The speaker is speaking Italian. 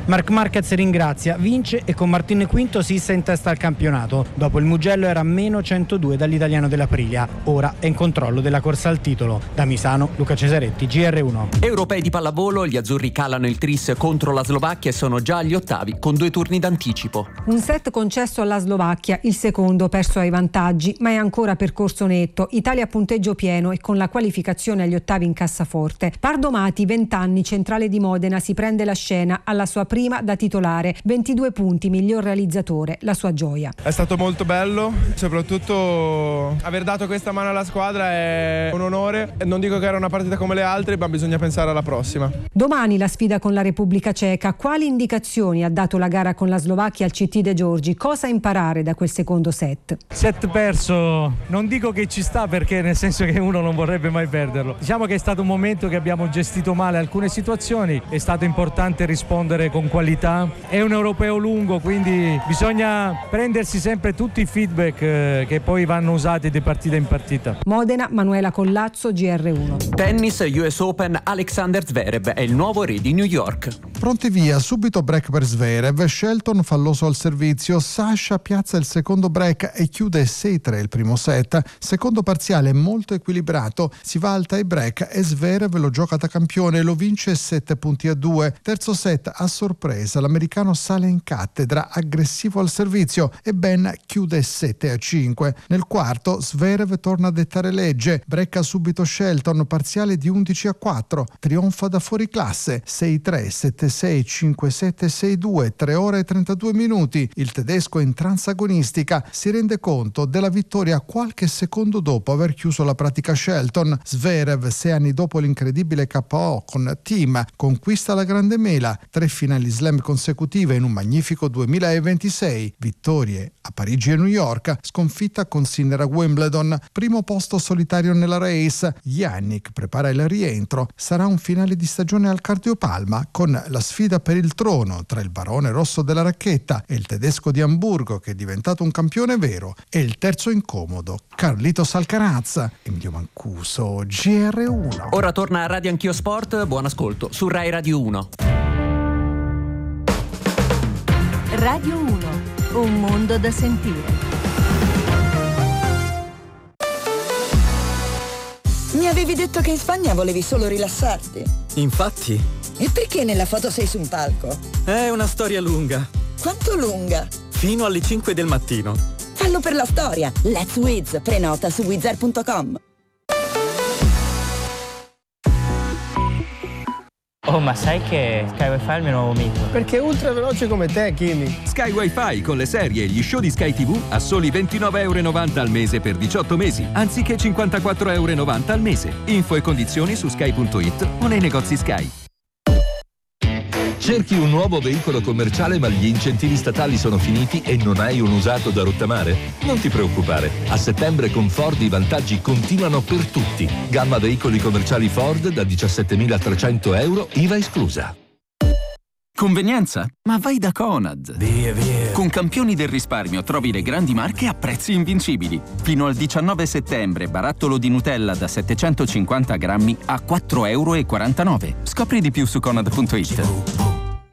Marc Marquez ringrazia, vince e con Martin Quinto si issa in testa al campionato. Dopo il Mugello era a meno 102 dall'italiano dell'Aprilia. Ora è in controllo della corsa al titolo. Da Misano, Luca Cesaretti, GR1. Europei di pallavolo, gli azzurri calano il tris contro la Slovacchia e sono già agli ottavi con 2 turni d'anticipo. Un set concesso alla Slovacchia, il secondo perso ai vantaggi, ma è ancora percorso netto. Italia a punteggio pieno e con la qualificazione agli ottavi in cassaforte. Pardomati, 20 anni, centrale di Modena, si prende la scena alla sua prima da titolare. 22 punti, miglior realizzatore, la sua gioia. È stato molto bello, soprattutto aver dato questa mano alla squadra è un onore. Non dico che era una partita come le altre, ma bisogna pensare alla prossima. Domani la sfida con la Repubblica Ceca. Quali indicazioni ha dato la gara con la Slovacchia al CT De Giorgi? Cosa imparare da quel secondo set? Set perso, non dico che ci sta, perché nel senso che uno non vorrebbe mai perderlo. Diciamo che è stato un momento che abbiamo gestito male alcune situazioni, è stato importante rispondere con qualità. È un europeo lungo, quindi bisogna prendersi sempre tutti i feedback che poi vanno usati di partita in partita. Modena, Manuela Collazzo, GR1. Tennis, US Open, Alexander Zverev è il nuovo re di New York. Pronti via, subito break per Zverev, Shelton falloso al servizio, Sasha piazza il secondo break e chiude 6-3 il primo set. Secondo parziale molto equilibrato, si va al tie break e Zverev lo gioca da campione e lo vince 7-2. Terzo set a sorpresa, l'americano sale in cattedra, aggressivo al servizio e Ben chiude 7-5. Nel quarto Zverev torna a dettare legge, brecca subito Shelton, parziale di 11-4, trionfa da fuori classe, 6-3, 7-6, 5-7, 6-2, 3 ore e 32 minuti. Il tedesco in transagonistica si rende conto della vittoria qualche secondo dopo aver chiuso la pratica Shelton. Zverev, 6 anni dopo l'incredibile KO con Thiem, conquista la grande mela, 3 finali slam consecutive in un magnifico 2026, vittorie a Parigi e New York, sconfitta con Sinner a Wimbledon, primo posto solitario nella race. Jannik prepara il rientro, sarà un finale di stagione al cardiopalma con la sfida per il trono tra il barone rosso della racchetta e il tedesco di Amburgo che è diventato un campione vero, e il terzo incomodo, Carlitos Alcaraz. Emilio Mancuso, GR1. Ora torna a Radio Anch'io Sport, buon ascolto su Rai Radio 1. Radio 1, un mondo da sentire. Mi avevi detto che in Spagna volevi solo rilassarti. Infatti. E perché nella foto sei su un palco? È una storia lunga. Quanto lunga? Fino alle 5 del mattino. Fallo per la storia. Let's Wiz. Prenota su wizard.com. Oh, ma sai che Sky Wi-Fi è il mio nuovo mito? Perché è ultra veloce come te, Kimi. Sky Wi-Fi con le serie e gli show di Sky TV a soli €29,90 al mese per 18 mesi, anziché €54,90 al mese. Info e condizioni su sky.it o nei negozi Sky. Cerchi un nuovo veicolo commerciale ma gli incentivi statali sono finiti e non hai un usato da rottamare? Non ti preoccupare, a settembre con Ford i vantaggi continuano per tutti. Gamma veicoli commerciali Ford da €17.300, IVA esclusa. Convenienza? Ma vai da Conad. Via. Con Campioni del risparmio trovi le grandi marche a prezzi invincibili. Fino al 19 settembre, barattolo di Nutella da 750 grammi a €4,49. Scopri di più su Conad.it.